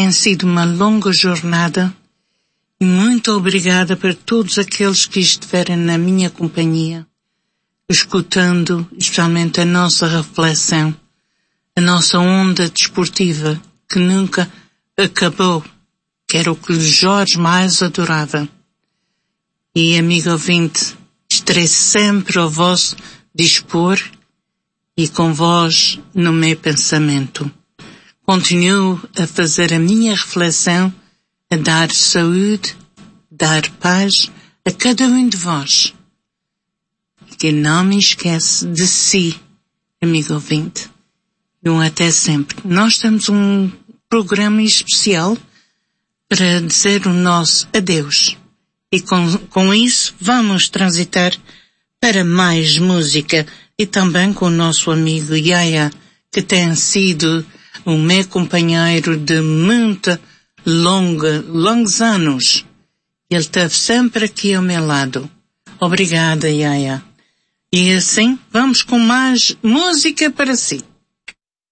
Tem sido uma longa jornada e muito obrigada por todos aqueles que estiverem na minha companhia, escutando especialmente a nossa reflexão, a nossa onda desportiva que nunca acabou, que era o que o Jorge mais adorava. E, amigo ouvinte, estarei sempre ao vosso dispor e com vós no meu pensamento. Continuo a fazer a minha reflexão, a dar saúde, dar paz a cada um de vós. E que não me esquece de si, amigo ouvinte. E até sempre. Nós temos um programa especial para dizer o nosso adeus. E com isso vamos transitar para mais música e também com o nosso amigo Yaya, que tem sido o meu companheiro de longos anos. Ele esteve sempre aqui ao meu lado. Obrigada, Yaya. E assim, vamos com mais música para si.